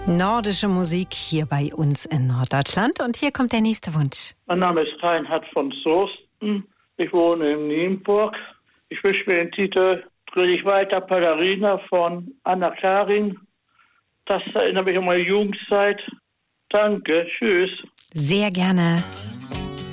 Nordische Musik hier bei uns in Norddeutschland. Und hier kommt der nächste Wunsch. Mein Name ist Reinhard von Soesten. Ich wohne in Nienburg. Ich wünsche mir den Titel Dreh dich weiter, Pallarina von Anna Karin. Das erinnert mich an meine Jugendzeit. Danke, tschüss. Sehr gerne.